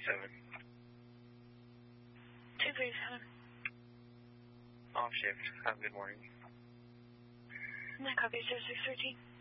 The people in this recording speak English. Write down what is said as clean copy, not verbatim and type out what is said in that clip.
237. 237. Off shift. Have a good morning. Copy 0613.